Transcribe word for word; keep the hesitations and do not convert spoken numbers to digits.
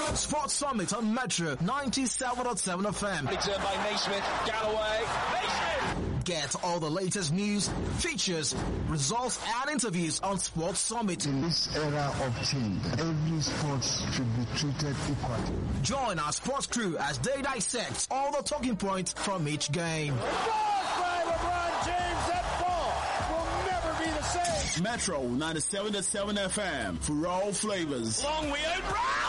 Sports Summit on Metro ninety-seven point seven F M. Returned by Naismith, Galloway, Naismith! Get all the latest news, features, results and interviews on Sports Summit. In this era of change, every sport should be treated equally. Join our sports crew as they dissect all the talking points from each game. By LeBron James, that ball will never be the same. Metro ninety-seven point seven F M for all flavors. Long way out, right?